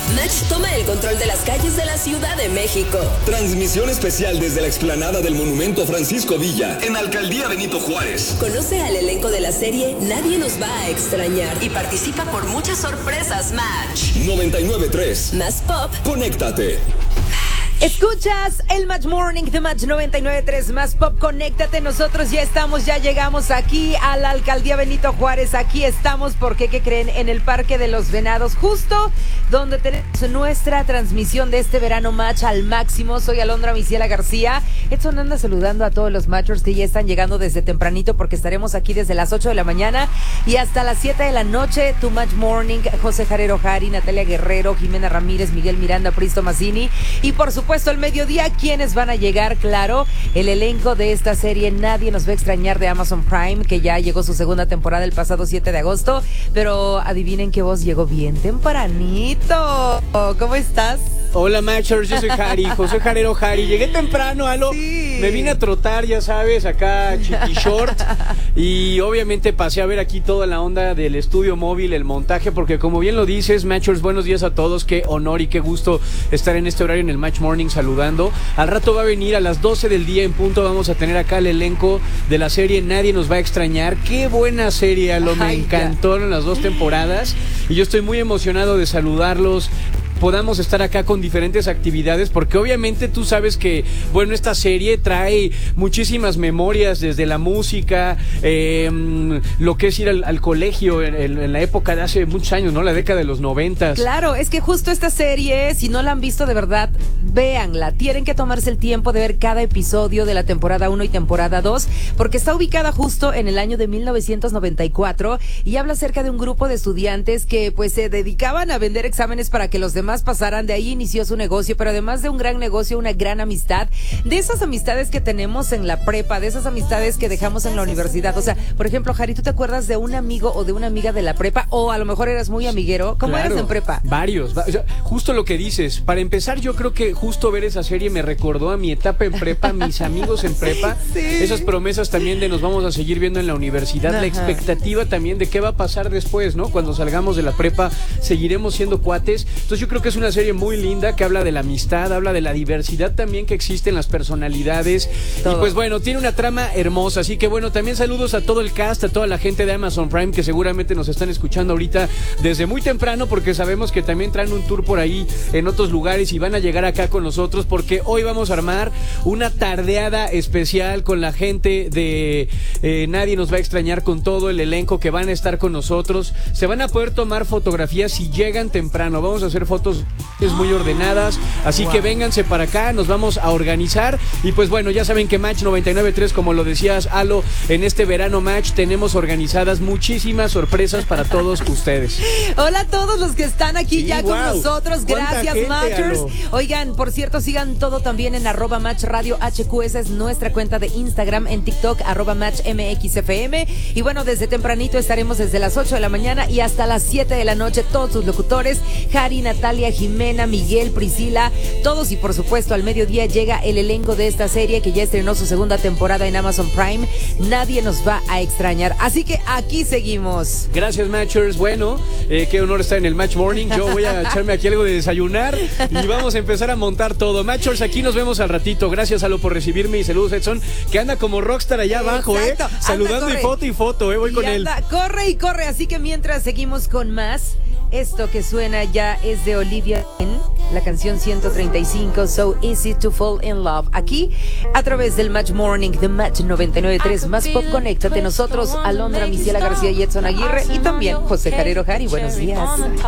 Match toma el control de las calles de la Ciudad de México. Transmisión especial desde la explanada del Monumento Francisco Villa, en Alcaldía Benito Juárez. Conoce al elenco de la serie Nadie nos va a extrañar y participa por muchas sorpresas. Match 99.3 Más Pop. Conéctate. Escuchas el Match Morning de Match 99.3 Más Pop, conéctate. Nosotros ya llegamos aquí a la Alcaldía Benito Juárez. Aquí estamos porque, ¿qué creen? En el Parque de los Venados, justo donde tenemos nuestra transmisión de este verano Match al máximo. Soy Alondra Misiela García. Edson anda saludando a todos los Matchers que ya están llegando desde tempranito, porque estaremos aquí desde las 8 de la mañana y hasta las 7 de la noche. Tu Match Morning, José Jarero Jari, Natalia Guerrero, Jimena Ramírez, Miguel Miranda, Pristo Mazzini y por supuesto al mediodía, ¿quiénes van a llegar? Claro, el elenco de esta serie Nadie nos va a extrañar de Amazon Prime, que ya llegó su segunda temporada el pasado 7 de agosto, pero adivinen qué voz llegó bien tempranito. ¿Cómo estás? Hola Matchers, yo soy Jari, José Jarero Jari. Llegué temprano, Alo. Sí. Me vine a trotar, ya sabes, acá chiqui short. Y obviamente pasé a ver aquí toda la onda del estudio móvil, el montaje, porque como bien lo dices, Matchers, buenos días a todos. Qué honor y qué gusto estar en este horario en el Match Morning saludando. Al rato va a venir a las 12 del día en punto. Vamos a tener acá el elenco de la serie Nadie nos va a extrañar. Qué buena serie, Alo. Me encantaron las 2 temporadas. Y yo estoy muy emocionado de saludarlos. Podamos estar acá con diferentes actividades, porque obviamente tú sabes que, bueno, esta serie trae muchísimas memorias, desde la música, lo que es ir al colegio en la época de hace muchos años, ¿no? La década de los 90. Claro, es que justo esta serie, si no la han visto de verdad, véanla. Tienen que tomarse el tiempo de ver cada episodio de la temporada 1 y temporada 2, porque está ubicada justo en el año de 1994 y habla acerca de un grupo de estudiantes que pues se dedicaban a vender exámenes para que los demás pasaran. De ahí inició su negocio, pero además de un gran negocio, una gran amistad, de esas amistades que tenemos en la prepa, de esas amistades que dejamos en la universidad. O sea, por ejemplo, Jari, ¿tú te acuerdas de un amigo o de una amiga de la prepa? O a lo mejor eras muy amiguero. ¿Cómo Claro, eras en prepa? Varios. O sea, justo lo que dices. Para empezar, yo creo que justo ver esa serie me recordó a mi etapa en prepa, mis amigos en prepa. Sí. Esas promesas también de nos vamos a seguir viendo en la universidad. Ajá. La expectativa también de qué va a pasar después, ¿no? Cuando salgamos de la prepa, seguiremos siendo cuates. Entonces yo creo que es una serie muy linda que habla de la amistad, habla de la diversidad también que existe en las personalidades. Todo. Y pues bueno, tiene una trama hermosa. Así que bueno, también saludos a todo el cast, a toda la gente de Amazon Prime que seguramente nos están escuchando ahorita desde muy temprano, porque sabemos que también traen un tour por ahí en otros lugares y van a llegar acá con nosotros, porque hoy vamos a armar una tardeada especial con la gente de Nadie nos va a extrañar, con todo el elenco que van a estar con nosotros. Se van a poder tomar fotografías si llegan temprano. Vamos a hacer fotos muy ordenadas, así que vénganse para acá, nos vamos a organizar. Y pues bueno, ya saben que Match 99.3, como lo decías, Alo, en este verano Match tenemos organizadas muchísimas sorpresas para todos ustedes. Hola a todos los que están aquí ya con nosotros. Gracias, gente, Matchers. Alo. Oigan, por cierto, sigan todo también en @MatchRadioHQ. Esa es nuestra cuenta de Instagram, en TikTok, @MatchMXFM. Y bueno, desde tempranito estaremos desde las 8 de la mañana y hasta las 7 de la noche. Todos sus locutores, Jari, Natalia, Jimena, Miguel, Priscila, todos. Y por supuesto al mediodía llega el elenco de esta serie que ya estrenó su segunda temporada en Amazon Prime. Nadie nos va a extrañar, así que aquí seguimos. Gracias, Matchers. Bueno, qué honor estar en el Match Morning. Yo voy a echarme aquí algo de desayunar y vamos a empezar a montar todo. Matchers, aquí nos vemos al ratito. Gracias, Alo, por recibirme, y saludos, Edson, que anda como rockstar allá abajo. Exacto. Saludando, anda, y foto, voy con él. Corre y corre, así que mientras seguimos con más, esto que suena ya es de Olivia en la canción 135, So Easy to Fall in Love, aquí a través del Match Morning de Match 99.3 Más Pop. Conéctate. Nosotros, Alondra Misiela García y Edson Aguirre, y también José Jarero Jari. Buenos días.